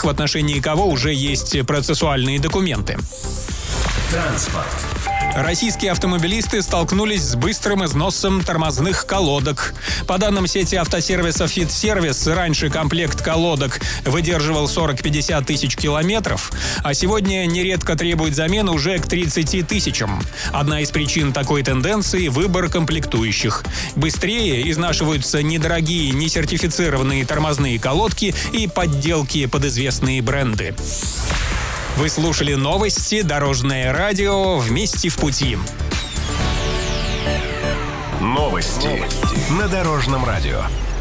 тех, в отношении кого уже есть процессуальные документы. Транспорт. Российские автомобилисты столкнулись с быстрым износом тормозных колодок. По данным сети автосервиса «Фит-сервис», раньше комплект колодок выдерживал 40-50 тысяч километров, а сегодня нередко требует замены уже к 30 тысячам. Одна из причин такой тенденции – выбор комплектующих. Быстрее изнашиваются недорогие, несертифицированные тормозные колодки и подделки под известные бренды. Вы слушали новости «Дорожное радио». Вместе в пути. Новости на Дорожном радио.